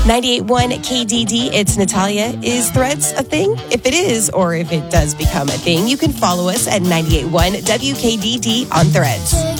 98.1 KDD, it's Natalia. Is Threads a thing? If it is, or if it does become a thing, you can follow us at 98.1 WKDD on Threads.